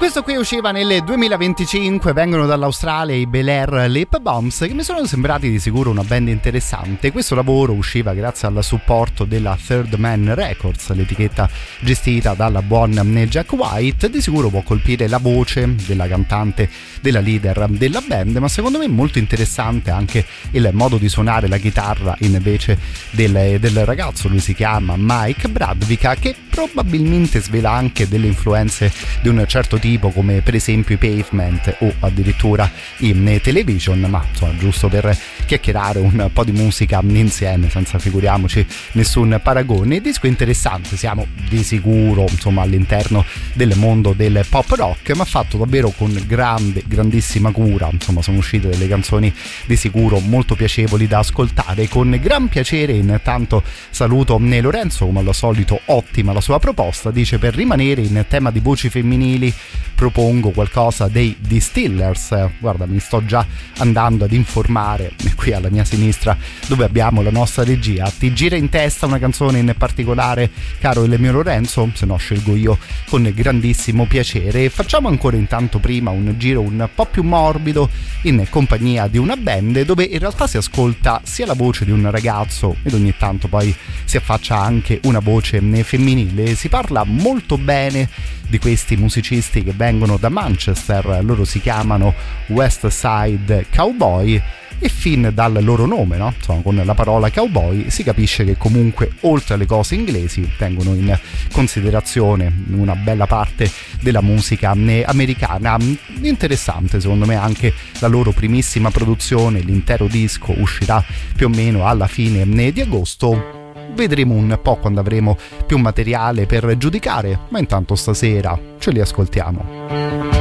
Questo qui usciva nel 2025, vengono dall'Australia i Bel Air Lip Bombs, che mi sono sembrati di sicuro una band interessante. Questo lavoro usciva grazie al supporto della Third Man Records, l'etichetta gestita dalla buon Jack White. Di sicuro può colpire la voce della cantante, della leader della band, ma secondo me è molto interessante anche il modo di suonare la chitarra invece del ragazzo. Lui si chiama Mike Bradvica, che probabilmente svela anche delle influenze di un certo tipo, come per esempio i Pavement o addirittura in Television, ma insomma giusto per chiacchierare un po' di musica insieme, senza figuriamoci nessun paragone. Disco interessante, siamo di sicuro insomma all'interno del mondo del pop rock, ma fatto davvero con grandissima cura. Insomma sono uscite delle canzoni di sicuro molto piacevoli da ascoltare. Con gran piacere intanto saluto Lorenzo, come al solito ottima la sua proposta. Dice: per rimanere in tema di voci femminili propongo qualcosa dei Distillers. Guarda, mi sto già andando ad informare qui alla mia sinistra, dove abbiamo la nostra regia. Ti gira in testa una canzone in particolare, caro il mio Lorenzo? Se no scelgo io con grandissimo piacere. Facciamo ancora intanto prima un giro un po' più morbido in compagnia di una band dove in realtà si ascolta sia la voce di un ragazzo ed ogni tanto poi si affaccia anche una voce femminile. Si parla molto bene di questi musicisti che vengono da Manchester, loro si chiamano West Side Cowboy, e fin dal loro nome, no? Insomma, con la parola cowboy si capisce che comunque oltre alle cose inglesi tengono in considerazione una bella parte della musica americana. Interessante secondo me anche la loro primissima produzione, l'intero disco uscirà più o meno alla fine di agosto. Vedremo un po' quando avremo più materiale per giudicare, ma intanto stasera ce li ascoltiamo.